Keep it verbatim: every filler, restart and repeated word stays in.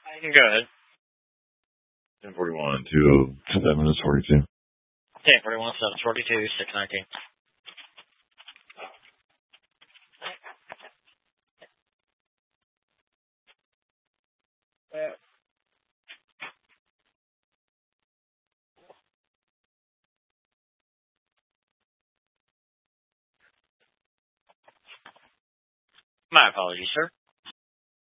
Go ahead. ten forty-one, two oh seven is forty-two. ten forty-one, seven forty-two, six nineteen. My apologies, sir.